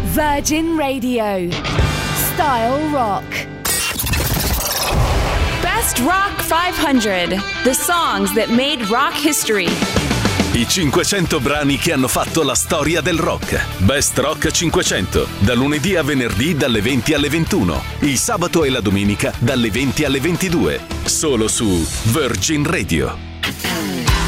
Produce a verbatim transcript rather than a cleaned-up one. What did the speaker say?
Virgin Radio. Style Rock. Best Rock cinquecento. The songs that made rock history. I cinquecento brani che hanno fatto la storia del rock. Best Rock cinquecento. Da lunedì a venerdì dalle venti alle ventuno. Il sabato e la domenica dalle venti alle ventidue. Solo su Virgin Radio.